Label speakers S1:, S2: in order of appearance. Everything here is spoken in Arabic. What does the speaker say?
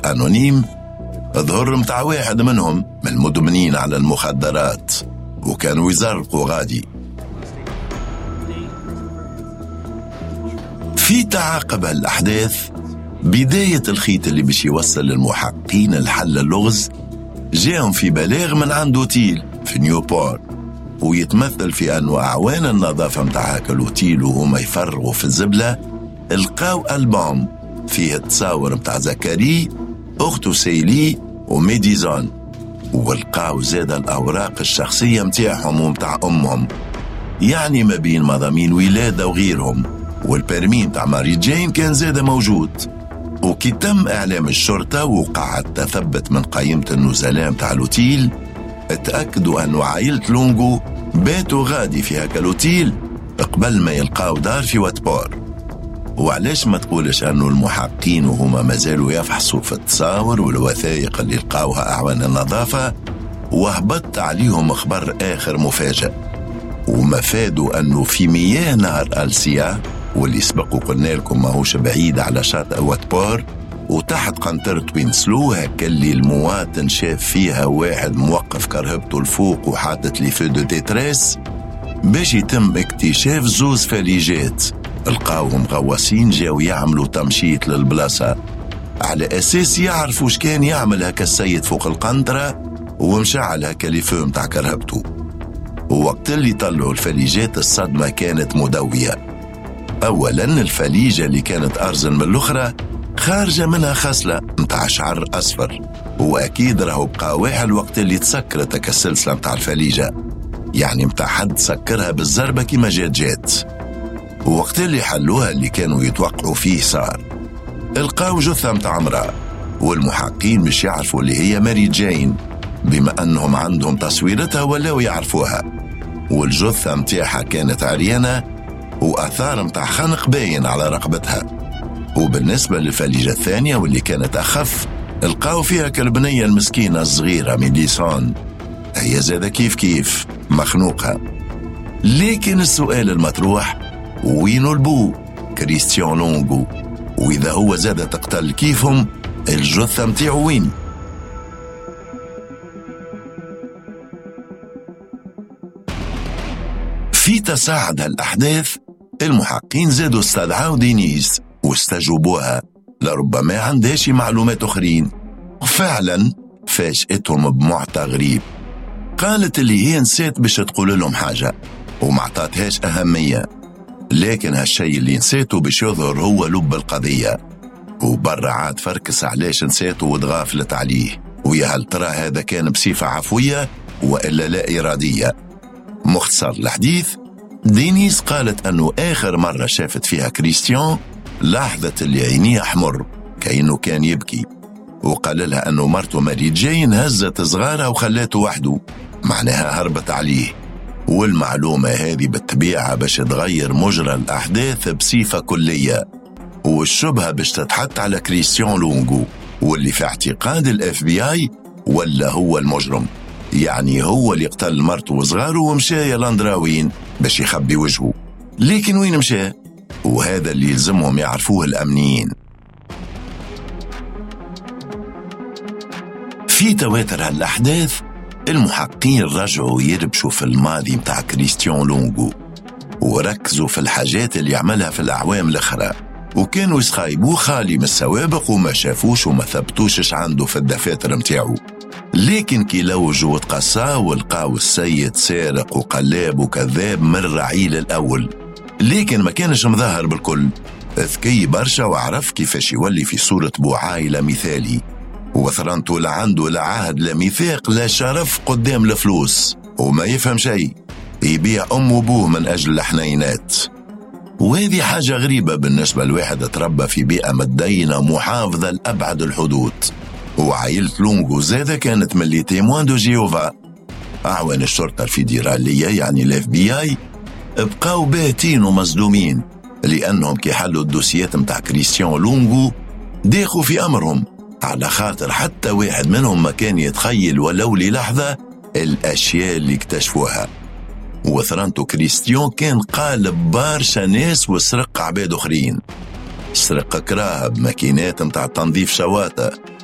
S1: أنونيم ظهر متاع واحد منهم من المدمنين على المخدرات، وكانوا يزرقوا غادي. في تعاقب هالأحداث بداية الخيط اللي باش يوصل للمحققين الحل اللغز جاهم في بلاغ من عند اوتيل في نيوبورت، ويتمثل في أنه أعوان النظافة متاع هاك الأوتيل وهم يفرغوا في الزبلة القاو ألبوم فيه التصاور متاع زكري أخته سيلي وميديزون، والقاو زاد الأوراق الشخصية متاعهم ومتاع أمهم، يعني ما بين مضامين ولادة وغيرهم، والبرمي متاع ماري جين كان زاد موجود. وكي تم إعلام الشرطة وقعت تثبت من قائمة النزلاء متاع الأوتيل، اتأكدوا أنه عائلة لونغو باتوا غادي في هاك الأوتيل قبل ما يلقاو دار في واتبور. وعلاش ما تقولش أنه المحققين وهما مازالوا يفحصوا في التصاور والوثائق اللي لقاوها أعوان النظافة، وهبط عليهم خبر آخر مفاجئ، وما فادوا أنه في مياه نهر ألسيا واللي سبق وقلنا لكم ماهوش بعيد على شاطئ واتبور، وتحت قنطرة وينسلو هكا اللي المواطن شاف فيها واحد موقف كرهبته الفوق وحاطت لي فو دو ديتريس باش يتم اكتشاف زوز فليجات لقاوهم غواصين جاو يعملوا تمشيط للبلاصة على أساس يعرفوا شكان يعمل هكا السيد فوق القنطرة ومشعل هكا لي فو متاع كرهبته. ووقت اللي طلعوا الفليجات الصدمة كانت مدوية. أولا الفليجة اللي كانت أرزل من الأخرى خارجة منها خصلة متاع شعر أصفر، وأكيد راهو بقى واحد الوقت اللي تسكرت هكا السلسلة متاع الفليجة، يعني متاع حد سكرها بالزربة كما جات. ووقت اللي حلوها اللي كانوا يتوقعوا فيه صار القاو جثة متاع امرأة، والمحققين مش يعرفوا اللي هي ماري جين بما أنهم عندهم تصويرتها ولاو يعرفوها، والجثة متاعها كانت عريانة وأثار متاع خنق باين على رقبتها. وبالنسبة للفليجة الثانية واللي كانت أخف القاو فيها كالبنية المسكينة الصغيرة ميديسون، هي زادة كيف مخنوقها. لكن السؤال المطروح وينو البو كريستيان لونغو، وإذا هو زاد تقتل كيفهم الجثة متاعو وين؟ في تصاعد هالأحداث المحققين زادوا استدعوا دينيس واستجوبوها لربما عندهاش معلومات أخرين، وفعلا فاجأتهم بمعطى غريب. قالت اللي هي نسيت باش تقول لهم حاجة وما عطاتهاش أهمية، لكن هالشي اللي نسيته باش يظهر هو لب القضية. وبرا عاد فركس علاش نسيته وتغافلت عليه، ويا هل ترى هذا كان بصفة عفوية وإلا لا إرادية؟ مختصر الحديث، دينيس قالت أنه آخر مرة شافت فيها كريستيان لحظة اللي عينيه أحمر كأنه كان يبكي، وقال لها أنه مرته ماري جين هزت صغارها وخلاته وحده، معناها هربت عليه. والمعلومة هذه بالطبيعة باش تغير مجرى الأحداث بصفة كلية، والشبهة باش تتحط على كريستيان لونغو واللي في اعتقاد الاف بي اي ولا هو المجرم، يعني هو اللي قتل مرته وصغاره ومشى لاندراوين باش يخبي وجهه. لكن وين مشى؟ وهذا اللي يلزمهم يعرفوه الأمنيين. في تواتر هالأحداث المحققين رجعوا يربشوا في الماضي متاع كريستيان لونغو وركزوا في الحاجات اللي يعملها في الأعوام الأخرى، وكانوا يسخايبوه خالي من السوابق وما شافوش وما ثبتوش عنده في الدفاتر متاعه. لكن كي لوجوا وتقصا ولقاو السيد سارق وقلاب وكذاب من الرعيل الأول، لكن ما كانش مظاهر بالكل، ذكي برشا وعرف كيفاش يولي في صورة بو عائلة مثالي، وثرنته لا عنده لا عهد لا ميثاق لا شرف قدام الفلوس، وما يفهم شيء، يبيع أم وبوه من أجل الحنينات. وهذه حاجة غريبة بالنسبة لواحد تربى في بيئة متدينة محافظة لأبعد الحدود. وعائلة لونغو زادة كانت من لي تيموان دو جيوفا، أعوان الشرطة الفيدرالية يعني الاف بي اي بقاو باتين ومصدومين، لأنهم كي حلوا الدوسيات متاع كريستيان لونغو داخوا في أمرهم، على خاطر حتى واحد منهم ما كان يتخيل ولو للحظة الأشياء اللي اكتشفوها. وثرنتو كريستيان كان قالب بارشا ناس وسرق عباد أخرين، سرق كراهب ماكينات متاع تنظيف شواطئ